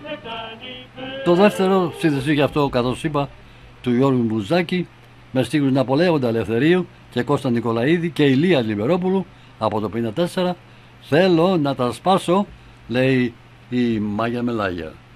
Το δεύτερο σύνθεση γι' αυτό, καθώς είπα, του Γιώργου Μπουζάκη, με στίχους Ναπολέοντα Ελευθερίου και Κώστα Νικολαίδη και Ηλία Λιβερόπουλου από το 1954. Θέλω να τα σπάσω, λέει η Μάγια Μελάγια.